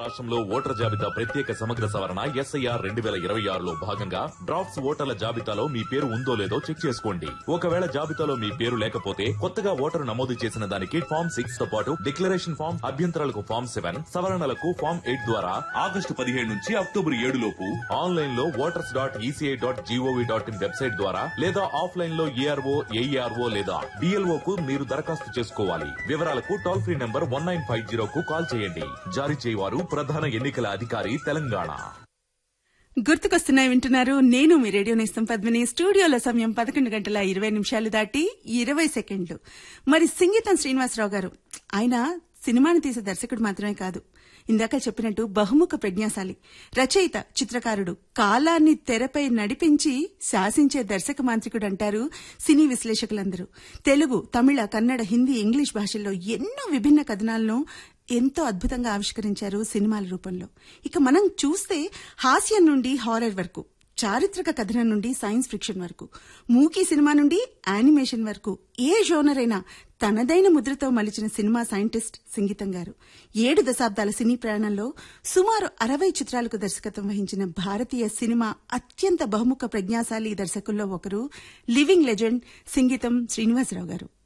రాష్ట్రంలో ఓటర్ జాబితా ప్రత్యేక సమగ్ర సవరణ SIR 2026లో భాగంగా డ్రాఫ్ట్స్ ఓటర్ల జాబితాలో మీ పేరు ఉందో లేదో చెక్ చేసుకోండి. ఒకవేళ జాబితాలో మీ పేరు లేకపోతే కొత్తగా ఓటరు నమోదు చేసిన దానికి ఫామ్ 6 తో పాటు డిక్లరేషన్ ఫామ్, అభ్యంతరాలకు ఫామ్ 7, సవరణలకు ఫామ్ 8 ద్వారా ఆగస్టు 17 నుంచి అక్టోబర్ 7 లోపు ఆన్లైన్ లో voters.eci.gov.in వెబ్సైట్ ద్వారా లేదా ఆఫ్లైన్ లో ARO, AERO లేదా DLO కు మీరు దరఖాస్తు చేసుకోవాలి. వివరాలకు టోల్ ఫ్రీ నంబర్ 1950 కు కాల్ చేయండి. జారీ చేయవారు ప్రధాన ఎన్నికల అధికారి తెలంగాణ. గుర్తుకొస్తున్నాయి వింటున్నారు. నేను మీ రేడియో నేస్తం పద్మిని. స్టూడియోలో సమయం 11:20 దాటి 20 సెకండ్లు. మరి సింగీతం శ్రీనివాసరావు గారు, ఆయన సినిమాను తీసే దర్శకుడు మాత్రమే కాదు, ఇందాక చెప్పినట్టు బహుముఖ ప్రజ్ఞాశాలి, రచయిత, చిత్రకారుడు, కాలాన్ని తెరపై నడిపించి శాసించే దర్శక మాంత్రికుడు అంటారు సినీ విశ్లేషకులందరూ. తెలుగు, తమిళ, కన్నడ, హిందీ, ఇంగ్లీష్ భాషల్లో ఎన్నో విభిన్న కథనాలను ఎంతో అద్భుతంగా ఆవిష్కరించారు సినిమాల రూపంలో. ఇక మనం చూస్తే హాస్యం నుండి హారర్ వరకు, చారిత్రక కథనం నుండి సైన్స్ ఫిక్షన్ వరకు, మూకీ సినిమా నుండి యానిమేషన్ వరకు ఏ జోనర్ అయినా తనదైన ముద్రతో మలిచిన సినిమా సైంటిస్ట్ సింగీతం గారు. 7 దశాబ్దాల సినీ ప్రయాణంలో సుమారు 60 చిత్రాలకు దర్శకత్వం వహించిన భారతీయ సినిమా అత్యంత బహుముఖ ప్రజ్ఞాశాలి దర్శకుల్లో ఒకరు లివింగ్ లెజెండ్ సింగీతం శ్రీనివాసరావు గారు.